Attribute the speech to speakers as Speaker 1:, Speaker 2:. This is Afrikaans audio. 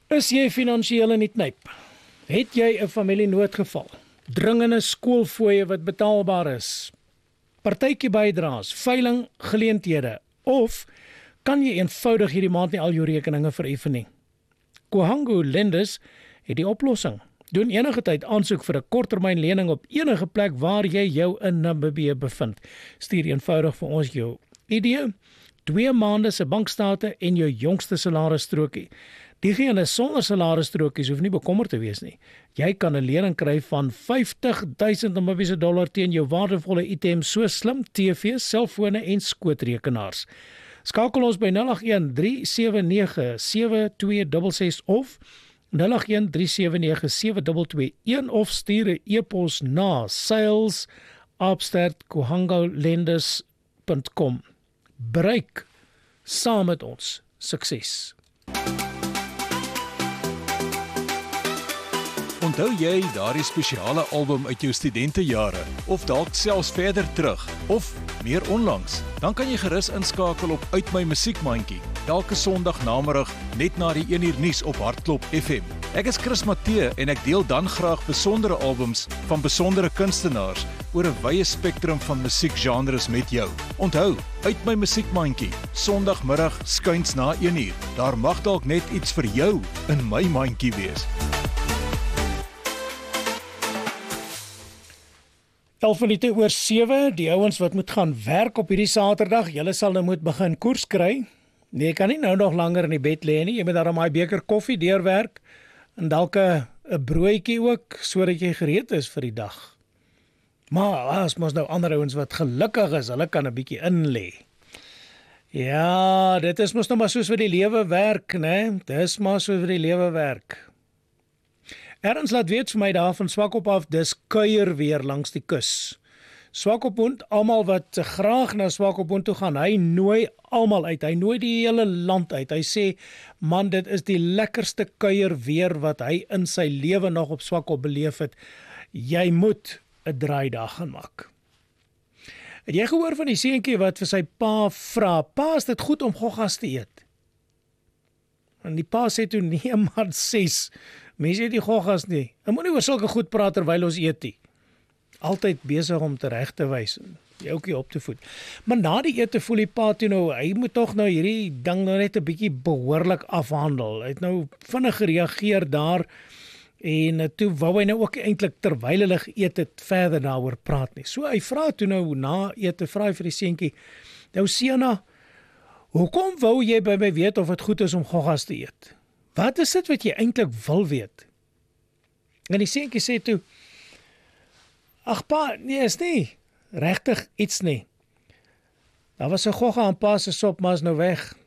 Speaker 1: Is jy finansiëel in die knyp? Het jy 'n familienoodgeval? Dringende skoolfooie wat betaalbaar is? Partytjie bydraes, veiling geleenthede of kan jy eenvoudig hierdie maand nie al jou rekeninge vereffen nie? Kohango Lenders het die oplossing. Doen enige tyd aansoek vir 'n korttermyn lening op enige plek waar jy jou in Namibië bevind. Stuur eenvoudig vir ons jou ID, 2 maande se bankstate en jou jongste salarisstrokie. Diegene sonder salarisstrokies hoef nie bekommerd te wees nie. Jy kan 'n lening kry van $50,000 Namibiese teen jou waardevolle items so slim TV's, selfone en skootrekenaars. Skakel ons by 081-379-7266 of 081-379-7221 of stuur 'n e-pos na sales@kohangolenders.com. Bereik saam met ons sukses.
Speaker 2: Onthou jy daardie spesiale album uit jou studentejare of dalk selfs verder terug of meer onlangs? Dan kan jy gerus inskakel op Uit My Musiekmandjie elke Sondag namiddag net na die 1 uur nuus op Hartklop FM. Ek is Chris Matthee en ek deel dan graag besondere albums van besondere kunstenaars oor 'n wye spektrum van musiekgenres met jou. Onthou, Uit My Musiekmandjie, Sondagmiddag skuins na 1 uur. Daar mag dalk net iets vir jou in my mandjie wees.
Speaker 1: 7:11, die ouens wat moet gaan werk op hierdie Saterdag, julle sal nou moet begin koers kry. Nee, jy kan nie nou nog langer in die bed lê nie, jy moet daarom 'n beker koffie deurwerk en dalk 'n broodjie ook, sodat jy gereed is vir die dag. Maar as mos nou ander ouens wat gelukkig is, hulle kan 'n bietjie inlê. Ja, dit is mos nou maar soos vir die lewe werk, né? Dis maar soos vir die lewe werk. Erns laat weet vir my daar van Swakop af, dis kuier weer langs die kus. Swakopmund, almal wat graag na Swakopmund toe gaan, hy nooi almal uit, hy nooi die hele land uit. Hy sê, man, dit is die lekkerste kuier weer wat hy in sy lewe nog op Swakop beleef het. Jy moet 'n draaidag gaan maak. Het jy gehoor van die seentjie wat vir sy pa vra, pa, is dit goed om goggas te eet? En die pa sê toe, nee man, 6, mense eet die goggas nie. Hy moet nie oor sulke goed praat terwyl ons eet nie. Altyd besig om te reg te wys en die ouetjie op te voed. Maar na die ete voel die pa toe nou, hy moet tog nou hierdie ding nou net 'n bietjie behoorlik afhandel. Hy het nou vinnig gereageer daar en toe wou hy nou ook eintlik terwyl hulle geëet het verder daaroor praat nie. So hy vra toe nou na ete, vra hy vir die seentjie, nou Siena, hoekom wou jy by my weet of dit goed is om goggas te eet? Wat is dit wat jy eintlik wil weet? En die seentjie sê toe, ag pa, nee, is nie regtig iets nie. Daar was 'n gogga aan pa se sop, maar is nou weg.